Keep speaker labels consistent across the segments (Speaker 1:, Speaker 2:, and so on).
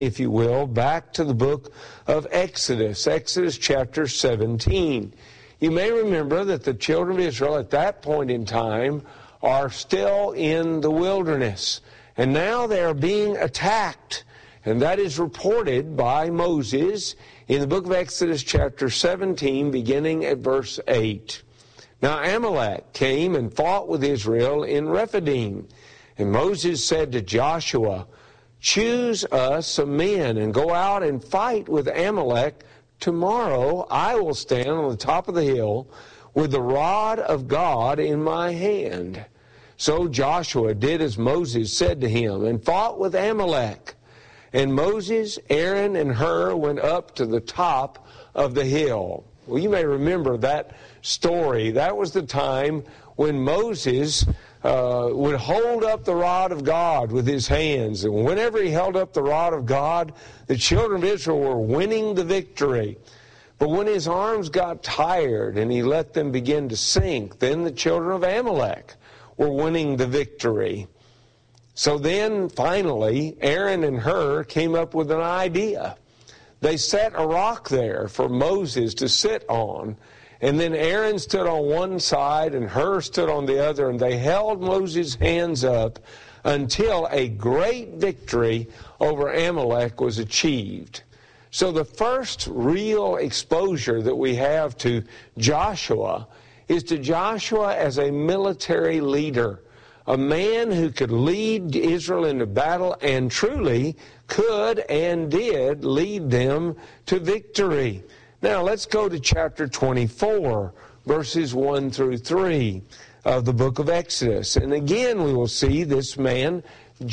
Speaker 1: if you will, back to the book of Exodus, Exodus chapter 17. You may remember that the children of Israel at that point in time are still in the wilderness, and now they are being attacked, and that is reported by Moses in the book of Exodus chapter 17, beginning at verse 8. Now Amalek came and fought with Israel in Rephidim, and Moses said to Joshua, "Choose us some men and go out and fight with Amalek. Tomorrow I will stand on the top of the hill with the rod of God in my hand." So Joshua did as Moses said to him and fought with Amalek. And Moses, Aaron, and Hur went up to the top of the hill. Well, you may remember that story. That was the time when Moses would hold up the rod of God with his hands. And whenever he held up the rod of God, the children of Israel were winning the victory. But when his arms got tired and he let them begin to sink, then the children of Amalek were winning the victory. So then, finally, Aaron and Hur came up with an idea. They set a rock there for Moses to sit on, and then Aaron stood on one side and Hur stood on the other, and they held Moses' hands up until a great victory over Amalek was achieved. So the first real exposure that we have to Joshua is to Joshua as a military leader, a man who could lead Israel into battle and truly could and did lead them to victory. Now let's go to chapter 24, verses 1 through 3 of the book of Exodus. And again we will see this man,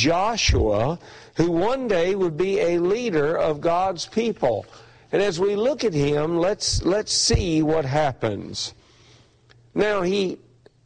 Speaker 1: Joshua, who one day would be a leader of God's people. And as we look at him, let's see what happens. Now he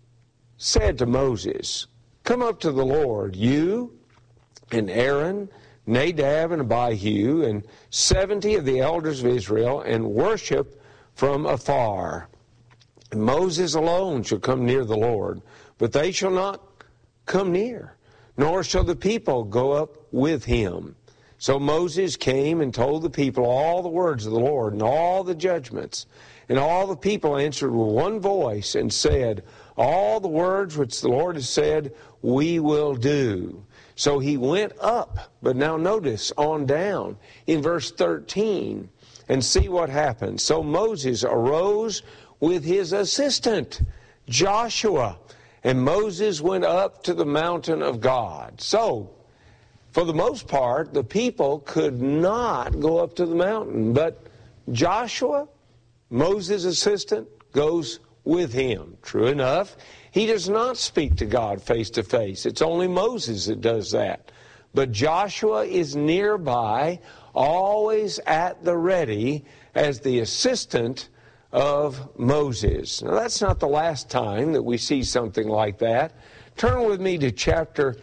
Speaker 1: said to Moses, "Come up to the Lord, you and Aaron, Nadab and Abihu, and 70 of the elders of Israel, and worship from afar. And Moses alone shall come near the Lord, but they shall not come near, nor shall the people go up with him." So Moses came and told the people all the words of the Lord and all the judgments. And all the people answered with one voice and said, "All the words which the Lord has said, we will do." So he went up, but now notice on down in verse 13 and see what happens. So Moses arose with his assistant, Joshua, and Moses went up to the mountain of God. So, for the most part, the people could not go up to the mountain, but Joshua, Moses' assistant, goes with him. True enough, he does not speak to God face to face. It's only Moses that does that. But Joshua is nearby, always at the ready as the assistant of Moses. Now that's not the last time that we see something like that. Turn with me to chapter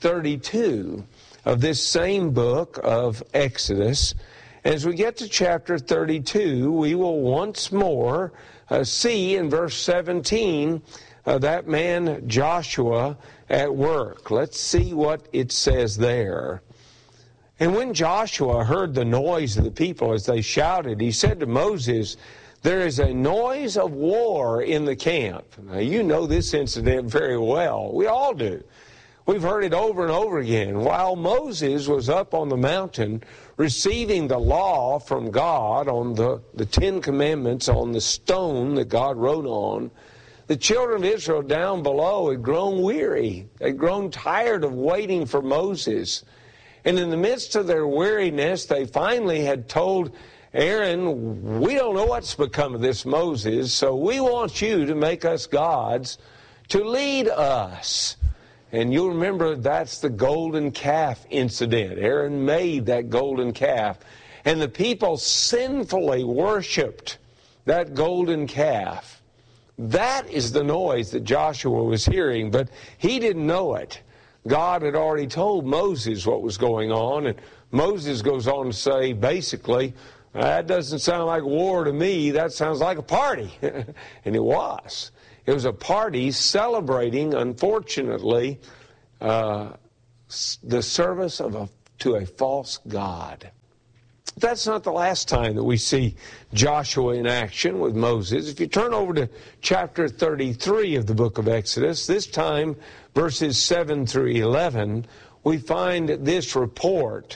Speaker 1: 32 of this same book of Exodus. As we get to chapter 32, we will once more see in verse 17 that man Joshua at work. Let's see what it says there. "And when Joshua heard the noise of the people as they shouted, he said to Moses, 'There is a noise of war in the camp.'" Now you know this incident very well. We all do. We've heard it over and over again. While Moses was up on the mountain receiving the law from God on the Ten Commandments on the stone that God wrote on, the children of Israel down below had grown weary. They'd grown tired of waiting for Moses. And in the midst of their weariness, they finally had told Aaron, "We don't know what's become of this Moses, so we want you to make us gods to lead us." And you'll remember that's the golden calf incident. Aaron made that golden calf. And the people sinfully worshiped that golden calf. That is the noise that Joshua was hearing, but he didn't know it. God had already told Moses what was going on, and Moses goes on to say, basically, "That doesn't sound like war to me, that sounds like a party." And it was. It was a party celebrating, unfortunately, the service of a to a false god. That's not the last time that we see Joshua in action with Moses. If you turn over to chapter 33 of the book of Exodus, this time verses 7 through 11, we find this report.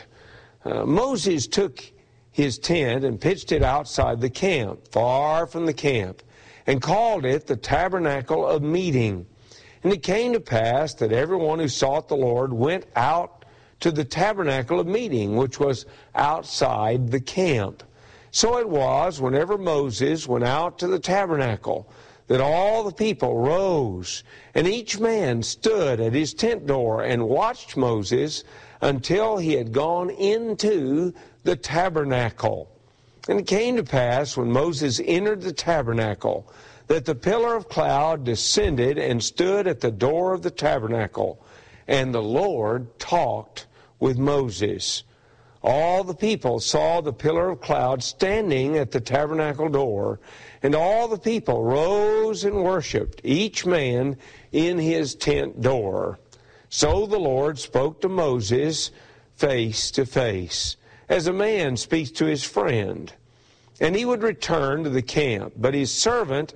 Speaker 1: Moses took his tent and pitched it outside the camp, far from the camp, and called it the tabernacle of meeting. And it came to pass that everyone who sought the Lord went out to the tabernacle of meeting, which was outside the camp. So it was, whenever Moses went out to the tabernacle, that all the people rose, and each man stood at his tent door and watched Moses until he had gone into the tabernacle. And it came to pass, when Moses entered the tabernacle, that the pillar of cloud descended and stood at the door of the tabernacle, and the Lord talked with Moses. All the people saw the pillar of cloud standing at the tabernacle door, and all the people rose and worshipped, each man in his tent door. So the Lord spoke to Moses face to face, as a man speaks to his friend. And he would return to the camp, but his servant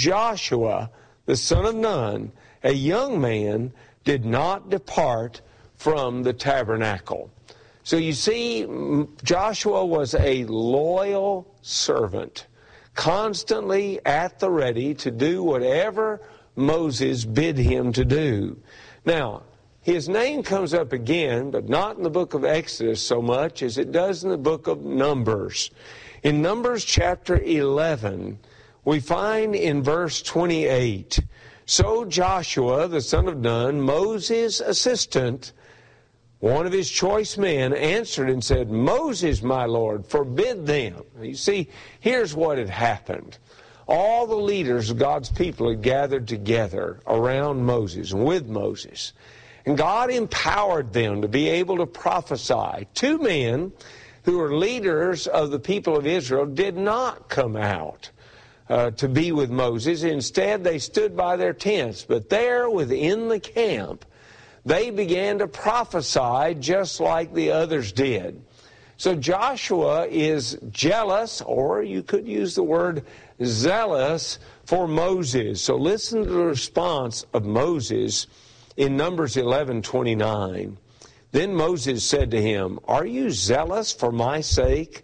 Speaker 1: Joshua, the son of Nun, a young man, did not depart from the tabernacle. So you see, Joshua was a loyal servant, constantly at the ready to do whatever Moses bid him to do. Now, his name comes up again, but not in the book of Exodus so much as it does in the book of Numbers. In Numbers chapter 11, we find in verse 28, so Joshua, the son of Nun, Moses' assistant, one of his choice men, answered and said, Moses, my Lord, forbid them. You see, here's what had happened. All the leaders of God's people had gathered together around Moses and with Moses. And God empowered them to be able to prophesy. Two men who were leaders of the people of Israel did not come out to be with Moses. Instead, they stood by their tents. But there within the camp, they began to prophesy just like the others did. So Joshua is jealous, or you could use the word zealous, for Moses. So listen to the response of Moses in Numbers 11:29. Then Moses said to him, Are you zealous for my sake?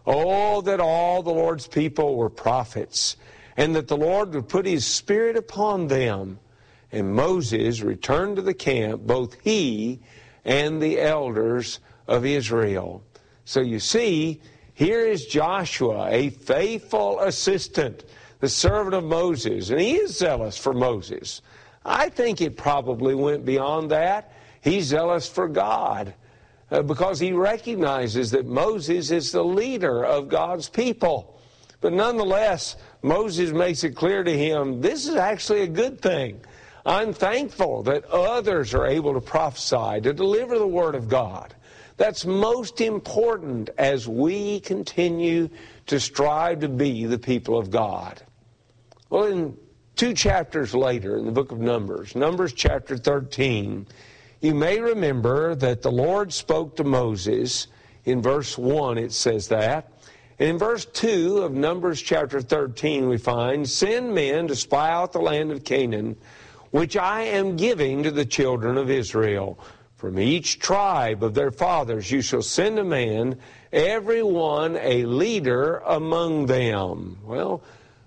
Speaker 1: Oh, that all the Lord's people were prophets, and that the Lord would put his Spirit upon them. And Moses returned to the camp, both he and the elders of Israel. So you see, here is Joshua, a faithful assistant, the servant of Moses, and he is zealous for Moses. I think it probably went beyond that. He's zealous for God because he recognizes that Moses is the leader of God's people. But nonetheless, Moses makes it clear to him, this is actually a good thing. I'm thankful that others are able to prophesy, to deliver the Word of God. That's most important as we continue to strive to be the people of God. Well, in 2 chapters later in the book of Numbers, Numbers chapter 13, you may remember that the Lord spoke to Moses. In verse 1 it says that. And in verse 2 of Numbers chapter 13 we find, Send men to spy out the land of Canaan, which I am giving to the children of Israel. From each tribe of their fathers you shall send a man, every one a leader among them. Well,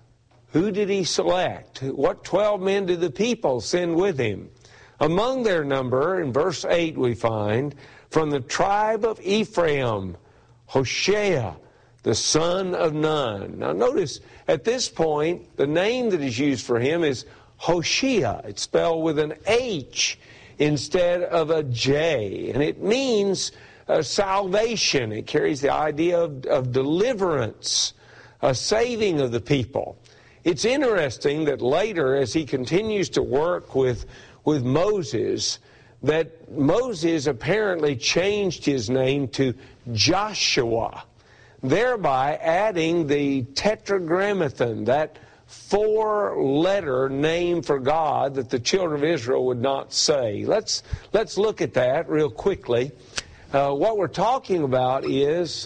Speaker 1: who did he select? What 12 men did the people send with him? Among their number, in verse 8 we find, from the tribe of Ephraim, Hoshea, the son of Nun. Now notice, at this point, the name that is used for him is Hoshea. It's spelled with an H instead of a J. And it means salvation. It carries the idea of deliverance, a saving of the people. It's interesting that later, as he continues to work with Moses, that Moses apparently changed his name to Joshua, thereby adding the tetragrammaton, that 4-letter name for God that the children of Israel would not say. Let's look at that real quickly. What we're talking about is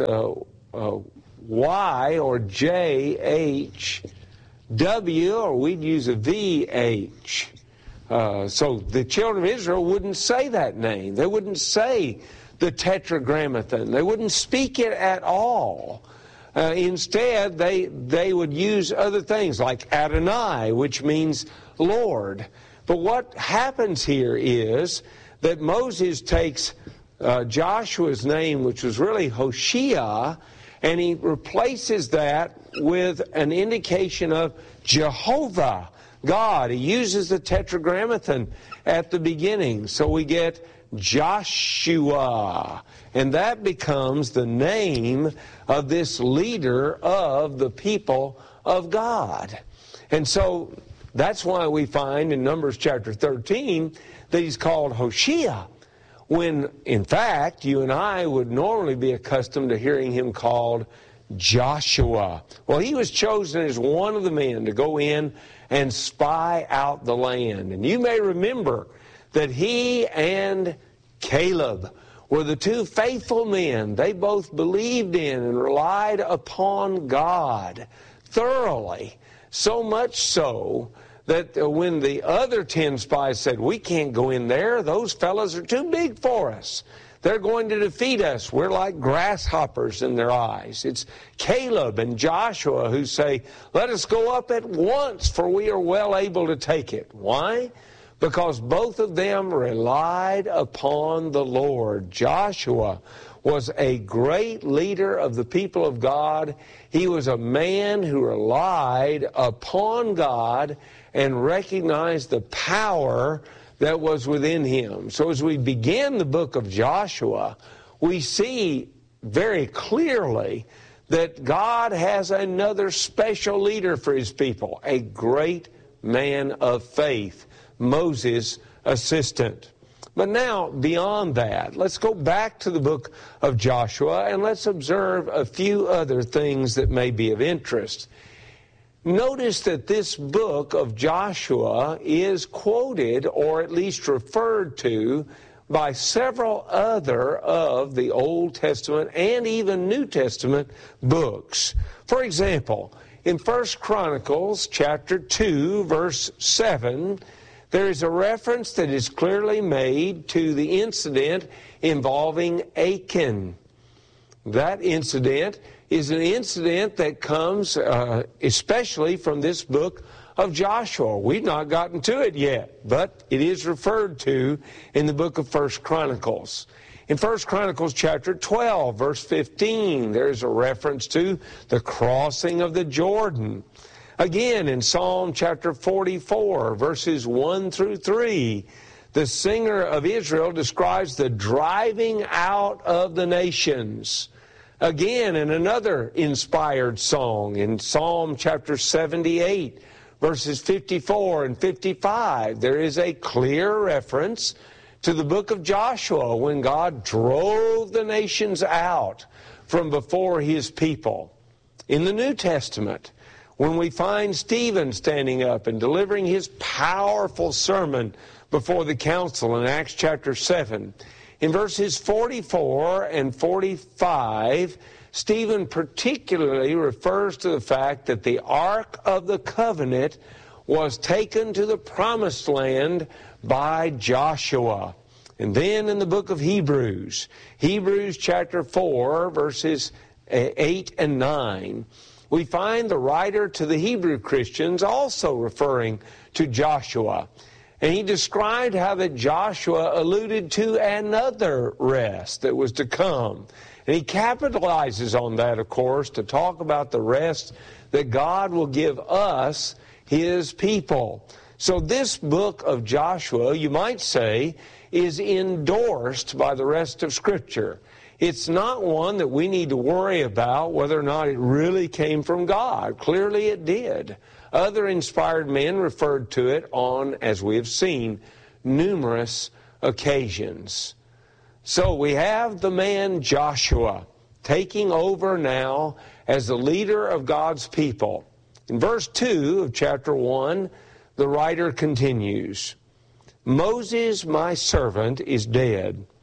Speaker 1: Y or JHW, or we'd use a VH. So the children of Israel wouldn't say that name. They wouldn't say the Tetragrammaton. They wouldn't speak it at all. Instead, they would use other things like Adonai, which means Lord. But what happens here is that Moses takes Joshua's name, which was really Hoshea, and he replaces that with an indication of Jehovah, God. He uses the Tetragrammaton at the beginning. So we get Joshua, and that becomes the name of this leader of the people of God. And so that's why we find in Numbers chapter 13 that he's called Hoshea, when in fact you and I would normally be accustomed to hearing him called Joshua. Well, he was chosen as one of the men to go in and spy out the land. And you may remember that he and Caleb were the two faithful men. They both believed in and relied upon God thoroughly, so much so that when the other 10 spies said, we can't go in there, those fellows are too big for us. They're going to defeat us. We're like grasshoppers in their eyes. It's Caleb and Joshua who say, let us go up at once, for we are well able to take it. Why? Because both of them relied upon the Lord. Joshua was a great leader of the people of God. He was a man who relied upon God and recognized the power that was within him. So as we begin the book of Joshua, we see very clearly that God has another special leader for his people, a great man of faith, Moses' assistant. But now, beyond that, let's go back to the book of Joshua and let's observe a few other things that may be of interest. Notice that this book of Joshua is quoted, or at least referred to, by several other of the Old Testament and even New Testament books. For example, in 1 Chronicles chapter 2, verse 7, there is a reference that is clearly made to the incident involving Achan. That incident is an incident that comes especially from this book of Joshua. We've not gotten to it yet, but it is referred to in the book of 1 Chronicles. In 1 Chronicles chapter 12, verse 15, there's a reference to the crossing of the Jordan. Again, in Psalm chapter 44, verses 1 through 3, the singer of Israel describes the driving out of the nations. Again, in another inspired song, in Psalm chapter 78, verses 54 and 55, there is a clear reference to the book of Joshua when God drove the nations out from before his people. In the New Testament, when we find Stephen standing up and delivering his powerful sermon before the council in Acts chapter 7, in verses 44 and 45, Stephen particularly refers to the fact that the Ark of the Covenant was taken to the Promised Land by Joshua. And then in the book of Hebrews chapter 4, verses 8 and 9, we find the writer to the Hebrew Christians also referring to Joshua. And he described how that Joshua alluded to another rest that was to come. And he capitalizes on that, of course, to talk about the rest that God will give us, his people. So this book of Joshua, you might say, is endorsed by the rest of Scripture. It's not one that we need to worry about whether or not it really came from God. Clearly it did. Other inspired men referred to it on, as we have seen, numerous occasions. So we have the man Joshua taking over now as the leader of God's people. In verse 2 of chapter 1, the writer continues, Moses, my servant, is dead.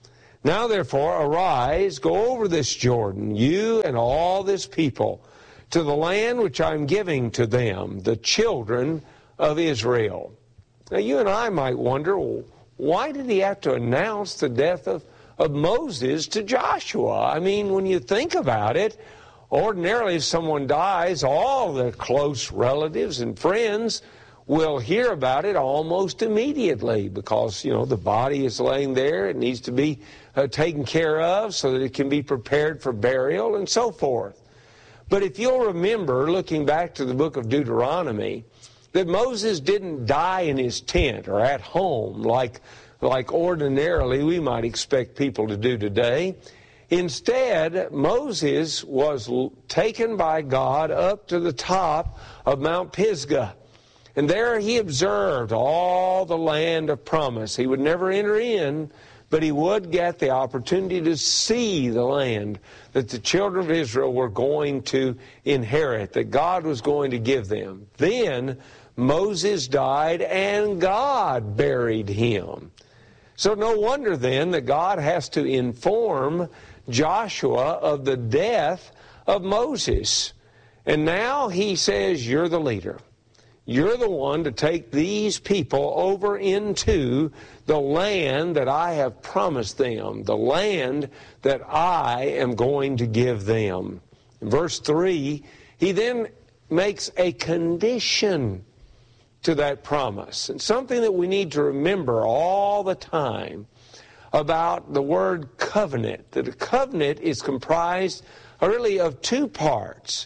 Speaker 1: Now therefore, arise, go over this Jordan, you and all this people, to the land which I am giving to them, the children of Israel. Now you and I might wonder, well, why did he have to announce the death of Moses to Joshua? I mean, when you think about it, ordinarily if someone dies, all their close relatives and friends will hear about it almost immediately because, the body is laying there. It needs to be taken care of so that it can be prepared for burial and so forth. But if you'll remember, looking back to the book of Deuteronomy, that Moses didn't die in his tent or at home like ordinarily we might expect people to do today. Instead, Moses was taken by God up to the top of Mount Pisgah. And there he observed all the land of promise. He would never enter in, but he would get the opportunity to see the land that the children of Israel were going to inherit, that God was going to give them. Then Moses died and God buried him. So no wonder then that God has to inform Joshua of the death of Moses. And now he says, you're the leader. You're the one to take these people over into the land that I have promised them, the land that I am going to give them. In verse 3, he then makes a condition to that promise. And something that we need to remember all the time about the word covenant. That a covenant is comprised really of two parts,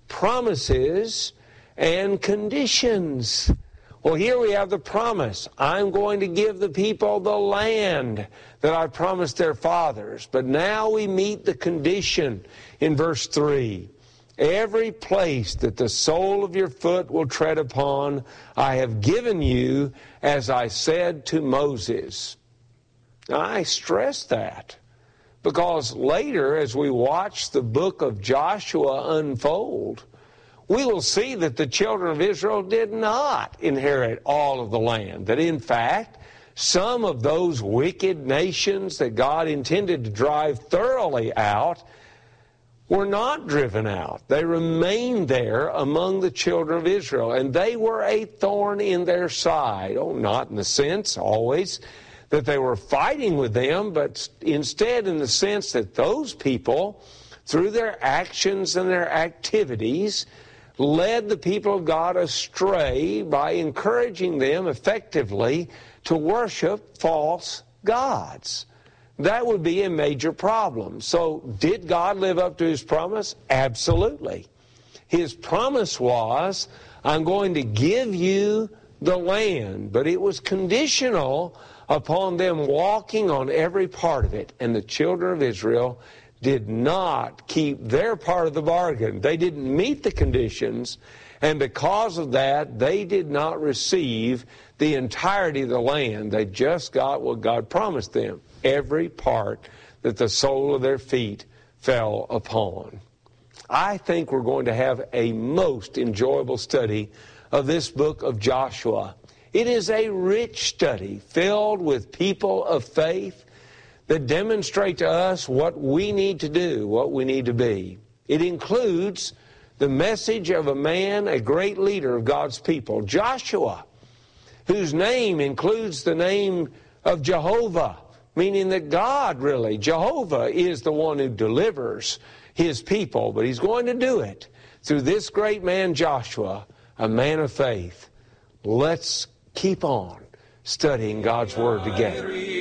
Speaker 1: promises and conditions. Well, here we have the promise. I'm going to give the people the land that I promised their fathers. But now we meet the condition in verse 3. Every place that the sole of your foot will tread upon, I have given you, as I said to Moses. Now, I stress that because later, as we watch the book of Joshua unfold, we will see that the children of Israel did not inherit all of the land. That in fact, some of those wicked nations that God intended to drive thoroughly out were not driven out. They remained there among the children of Israel, and they were a thorn in their side. Oh, not in the sense always that they were fighting with them, but instead in the sense that those people, through their actions and their activities, led the people of God astray by encouraging them effectively to worship false gods. That would be a major problem. So did God live up to his promise? Absolutely. His promise was, I'm going to give you the land, but it was conditional upon them walking on every part of it. And the children of Israel did not keep their part of the bargain. They didn't meet the conditions, and because of that, they did not receive the entirety of the land. They just got what God promised them, every part that the sole of their feet fell upon. I think we're going to have a most enjoyable study of this book of Joshua. It is a rich study filled with people of faith that demonstrate to us what we need to do, what we need to be. It includes the message of a man, a great leader of God's people, Joshua, whose name includes the name of Jehovah, meaning that God really, Jehovah, is the one who delivers his people, but he's going to do it through this great man, Joshua, a man of faith. Let's keep on studying God's Word together.